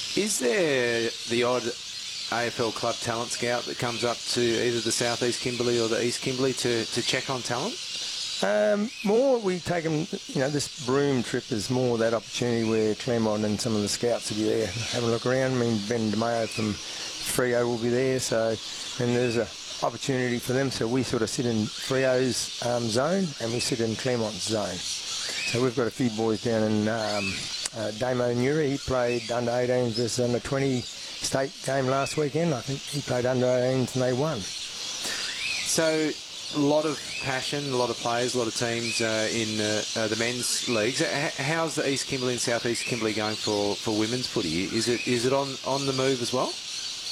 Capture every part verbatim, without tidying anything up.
Is there the odd A F L club talent scout that comes up to either the South East Kimberley or the East Kimberley to, to check on talent? Um, more we take them, you know, this Broome trip is more that opportunity where Claremont and some of the scouts will be there, have a look around. I mean, Ben DeMayo from Freo will be there, so, and there's a opportunity for them, so we sort of sit in Freo's um, zone and we sit in Claremont's zone. So we've got a few boys down in um, uh, Damo Newry. He played under eighteen versus under twenty state game last weekend. I think he played under eighteens and they won. So a lot of passion, a lot of players, a lot of teams uh, in uh, uh, the men's leagues. H- how's the East Kimberley and South East Kimberley going for, for women's footy? Is it is it on, on the move as well?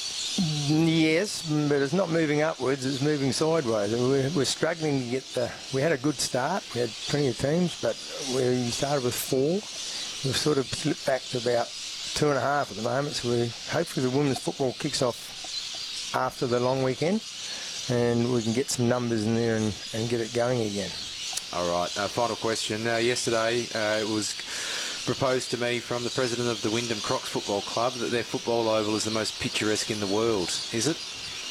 Yes, but it's not moving upwards, it's moving sideways. We're, we're struggling to get the... We had a good start, we had plenty of teams, but we started with four. We've sort of slipped back to about two and a half at the moment, so we hopefully the women's football kicks off after the long weekend and we can get some numbers in there and, and get it going again. All right, uh, final question. Uh, yesterday uh, it was proposed to me from the president of the Wyndham Crocs Football Club that their football oval is the most picturesque in the world. Is it?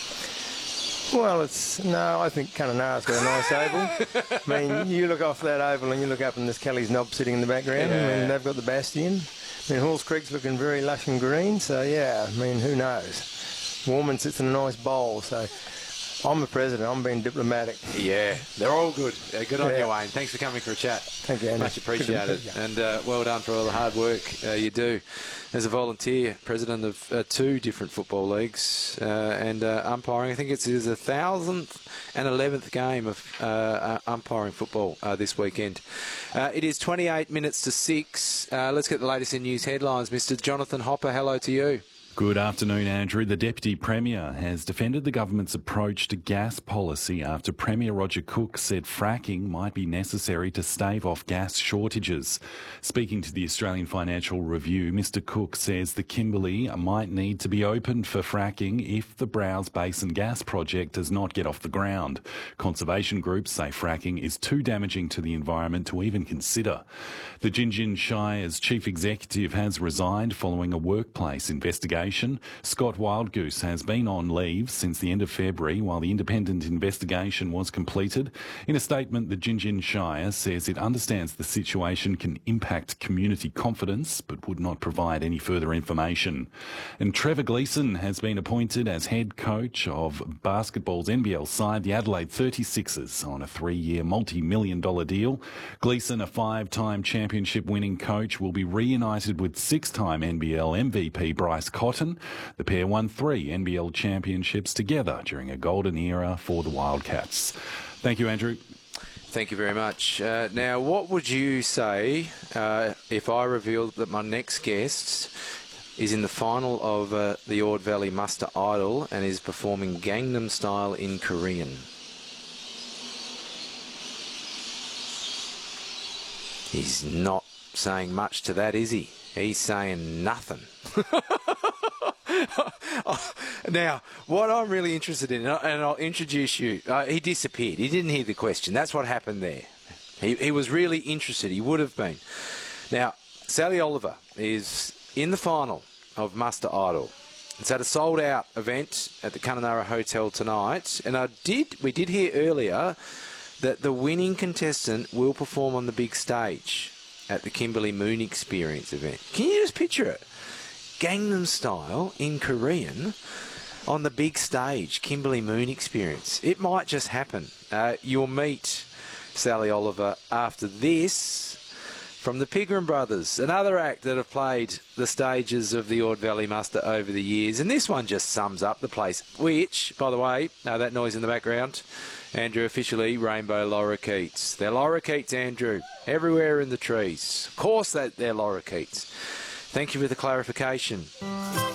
Well, it's... No, I think Kununurra's got a nice oval. I mean, you look off that oval and you look up and there's Kelly's Knob sitting in the background. Yeah. I mean, they've got the Bastion. I mean, Halls Creek's looking very lush and green, so yeah, I mean, who knows? Warman sits in a nice bowl, so... I'm the president. I'm being diplomatic. Yeah, they're all good. Uh, good on Yeah. you, Wayne. Thanks for coming for a chat. Thank you, Andy. Much appreciated. And uh, well done for all the hard work uh, you do. As a volunteer, president of uh, two different football leagues uh, and uh, umpiring. I think it's the thousandth and eleventh game of uh, uh, umpiring football uh, this weekend. Uh, it is twenty-eight minutes to six. Uh, let's get the latest in news headlines. Mister Jonathan Hopper, hello to you. Good afternoon, Andrew. The Deputy Premier has defended the government's approach to gas policy after Premier Roger Cook said fracking might be necessary to stave off gas shortages. Speaking to the Australian Financial Review, Mister Cook says the Kimberley might need to be opened for fracking if the Browse Basin gas project does not get off the ground. Conservation groups say fracking is too damaging to the environment to even consider. The Gingin Shire's chief executive has resigned following a workplace investigation. Scott Wildgoose has been on leave since the end of February while the independent investigation was completed. In a statement, the Gingin Shire says it understands the situation can impact community confidence but would not provide any further information. And Trevor Gleeson has been appointed as head coach of basketball's N B L side, the Adelaide thirty-sixers, on a three-year multi-million dollar deal. Gleeson, a five-time championship-winning coach, will be reunited with six-time N B L M V P Bryce Cotton. The pair won three N B L championships together during a golden era for the Wildcats. Thank you, Andrew. Thank you very much. Uh, now, what would you say uh, if I revealed that my next guest is in the final of uh, the Ord Valley Muster Idol and is performing Gangnam Style in Korean? He's not saying much to that, is he? He's saying nothing. Now, what I'm really interested in, and I'll introduce you, uh, he disappeared. He didn't hear the question. That's what happened there. He, he was really interested. He would have been. Now, Sally Oliver is in the final of Muster Idol. It's at a sold-out event at the Kununurra Hotel tonight. And I did, we did hear earlier that the winning contestant will perform on the big stage at the Kimberley Moon Experience event. Can you just picture it? Gangnam Style in Korean on the big stage, Kimberley Moon Experience. It might just happen. Uh, you'll meet Sally Oliver after this from the Pigram Brothers, another act that have played the stages of the Ord Valley Muster over the years. And this one just sums up the place, which, by the way, uh, that noise in the background, Andrew, officially Rainbow Lorikeets. They're Lorikeets, Andrew, everywhere in the trees. Of course that they're Lorikeets. Thank you for the clarification.